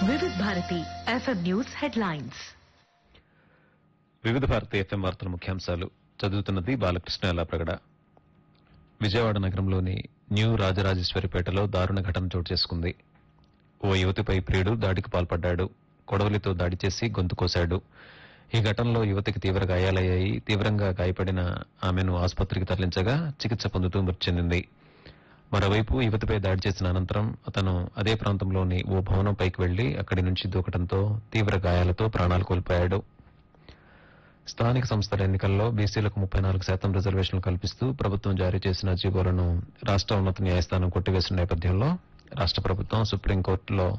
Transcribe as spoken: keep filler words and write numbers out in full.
వివిధ Bharati FM news headlines. వివిధ Bharati FM వార్తల ముఖ్యాంశాలు చదువుతున్నది బాలకృష్ణ ఎల్లాప్రగడ. విజయవాడ నగరంలోని న్యూ రాజరాజేశ్వరిపేటలో దారుణ ఘటన చోటు చేసుకుంది. ఓ యువతిపై ప్రియుడు దాడికి పాల్పడ్డాడు. కొడవలితో దాడి చేసి గొంతు కోశాడు. ఈ ఘటనలో యువతికి తీవ్ర గాయాలయ్యాయి. తీవ్రంగా గాయపడిన ఆమెను ఆసుపత్రికి తరలించగా చికిత్స పొందుతూ మృతి చెందింది. మరోవైపు యువతిపై దాడి చేసిన అనంతరం అతను అదే ప్రాంతంలోని ఓ భవనంపైకి వెళ్లి అక్కడి నుంచి దూకడంతో తీవ్ర గాయాలతో ప్రాణాలు కోల్పోయాడు. స్థానిక సంస్థల ఎన్నికల్లో బీసీలకు ముప్పై నాలుగు శాతం రిజర్వేషన్లు కల్పిస్తూ ప్రభుత్వం జారీ చేసిన జీవోలను రాష్ట ఉన్నత న్యాయస్థానం కొట్టివేసిన నేపథ్యంలో రాష్ట ప్రభుత్వం సుప్రీంకోర్టులో